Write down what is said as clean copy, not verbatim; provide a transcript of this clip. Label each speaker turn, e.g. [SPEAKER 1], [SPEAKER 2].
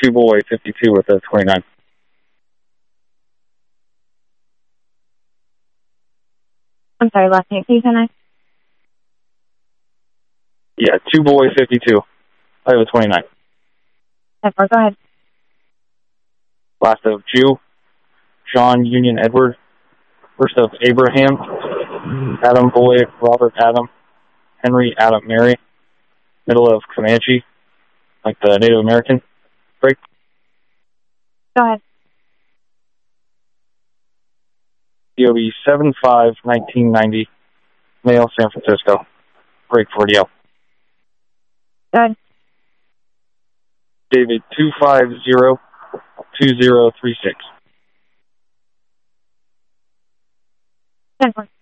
[SPEAKER 1] 2 boy 52 with a 29.
[SPEAKER 2] I'm sorry, last name. Can you send that?
[SPEAKER 1] Yeah, 2 boy 52. I have a 29.
[SPEAKER 2] Go ahead.
[SPEAKER 1] Last of Jew, John Union Edward. First of Abraham, Adam Boy, Robert Adam, Henry Adam Mary. Middle of Comanche, like the Native American. Break.
[SPEAKER 2] Go ahead.
[SPEAKER 1] DOB 7/5/1990, male, San Francisco. Break 40L.
[SPEAKER 2] Go ahead.
[SPEAKER 1] David 250-2036.
[SPEAKER 2] 10-4.